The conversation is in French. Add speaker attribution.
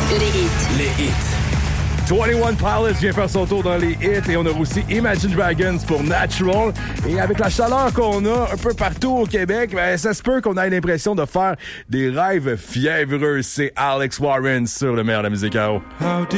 Speaker 1: Les hits.
Speaker 2: 21 Pilots vient faire son tour dans les hits et on a aussi Imagine Dragons pour Natural. Et avec la chaleur qu'on a un peu partout au Québec, ben, ça se peut qu'on ait l'impression de faire des rêves fiévreux. C'est Alex Warren sur le meilleur de la musique à eau.